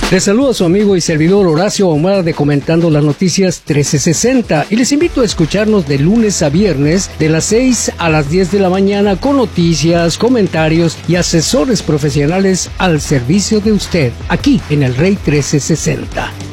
Les saluda a su amigo y servidor Horacio Ahumada de Comentando las Noticias 1360 y les invito a escucharnos de lunes a viernes de las 6 a las 10 de la mañana con noticias, comentarios y asesores profesionales al servicio de usted, aquí en el Rey 1360.